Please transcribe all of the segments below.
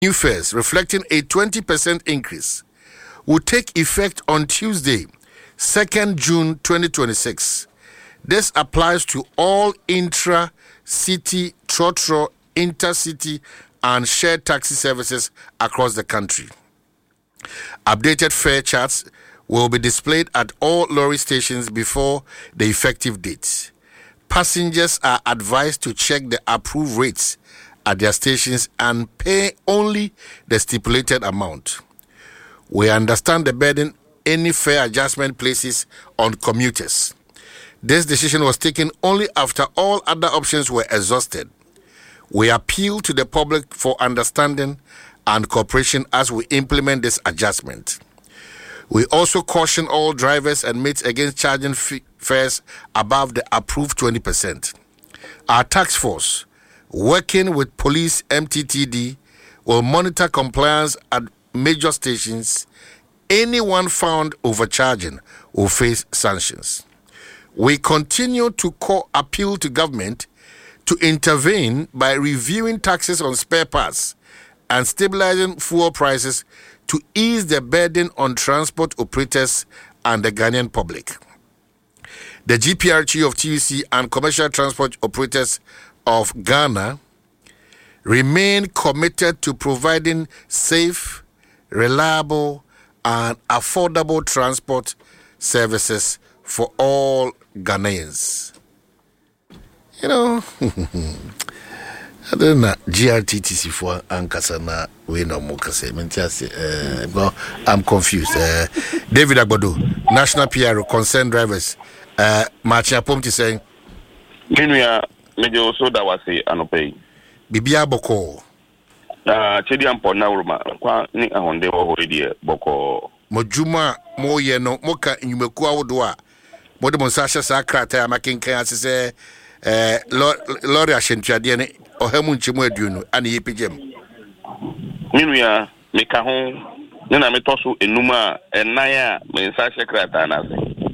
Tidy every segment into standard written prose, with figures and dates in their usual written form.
New fares, reflecting a 20% increase, will take effect on Tuesday, 2nd June 2026. This applies to all intra-city, trotro, intercity, and shared taxi services across the country. Updated fare charts will be displayed at all lorry stations before the effective date. Passengers are advised to check the approved rates at their stations and pay only the stipulated amount. We understand the burden any fare adjustment places on commuters. This decision was taken only after all other options were exhausted. We appeal to the public for understanding and cooperation as we implement this adjustment. We also caution all drivers and mates against charging fares above the approved 20%. Our task force, working with police MTTD, will monitor compliance at major stations. Anyone found overcharging will face sanctions. We continue to appeal to government to intervene by reviewing taxes on spare parts and stabilizing fuel prices to ease the burden on transport operators and the Ghanaian public. The GPRG of TUC and Commercial Transport Operators of Ghana remain committed to providing safe, reliable, and affordable transport services for all Ghanaians. You know, I don't know, GRTTC for Ankasana, we know Mokase. I'm confused. David Agbado, National PRO, concerned drivers, Marching Apomti saying, Menuya, Mejo Soda was a Anopay. Bibia Boko. Chidiam Ponaurma, Quani Honde already, Boko. Mojuma, Moyeno, Moka, in Yumekua Wodoa. Modemon Sasha Sakrata, making Kaya say, Lori Ashentradian or Helmut Chimweduno, and Yipijem. Menuya, Mekahon, Nana Metosu, Enuma, and Naya, Mensasha Kratana.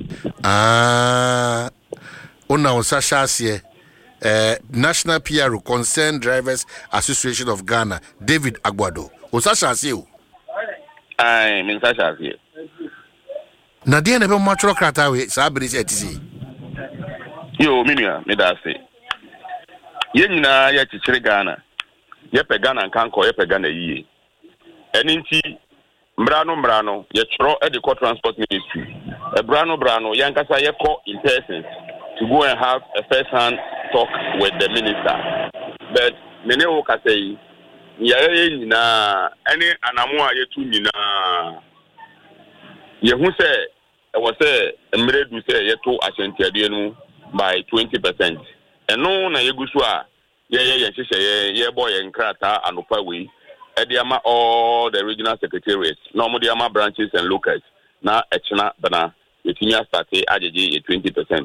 Ona Sasha National PRO, Concerned Drivers Association of Ghana, David Agbado. Osasha Siu. I mean Sasha here. Nadia never much rock at away, Sabris etc. Yo, Minia, Medase. Yenina Yachi Ghana. Yepe Ghana and Kanko, Yepe Ghana ye. Eninti Brano, Yetro Edico Transport Ministry. A Brano, Yankasa Yeko in person to go and have a first-hand talk with the minister. But Meneo Kasei, Yayina, any Anamua Yetunina. Yehu say, I was a mirror to say Yeto Ashantiadianu by 20%. And no, na Yegusua, ye boy and Krata and Upawi, Ediama all the regional secretariats, Normodiama branches and locals. Now, Echna Bana, Yetinia State, AJG 20%.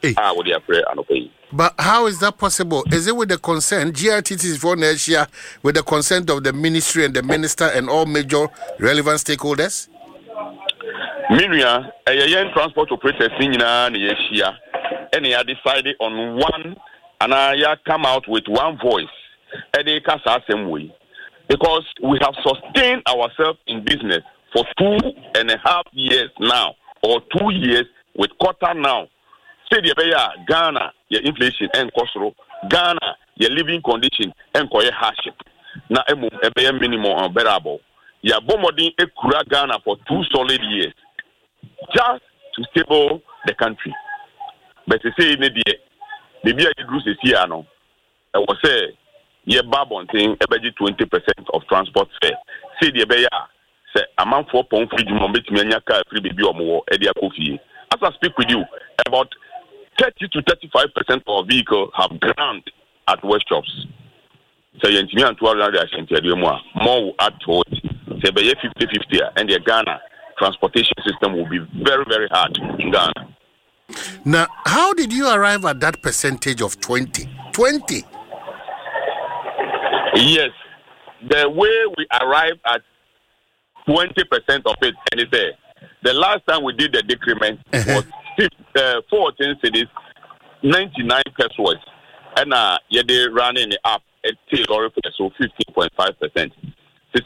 But how is that possible? Is it with the consent, GRTT for Asia, with the consent of the ministry and the minister and all major relevant stakeholders? Minia, a young transport operator singing in Asia, and they are decided on one, and I come out with one voice, and they cast the same way. Because we have sustained ourselves in business for 2.5 years now, or 2 years with quarter now. Say the Ghana, your inflation and cost, Ghana, your living condition and your hardship. Now, a minimum unbearable. Ya bombarding a Kura Ghana for 2 solid years just to stable the country. But to say, maybe I agree with Siano. I was say, ye babon thing, about 20% of transport fare. Say the Baya, say, amount 4 pound free, you moment me free baby or more, Edia Kofi. As I speak with you, about 30 to 35% of vehicles have ground at workshops. So you and 200 more will add to it. Say by 50-50, and the Ghana transportation system will be very, very hard in Ghana. Now, how did you arrive at that percentage of 20? 20? Yes. The way we arrived at 20% of it, and it's there. The last time we did the decrement was 14 cities, 99 pesos, and they running it up at so 15.5%.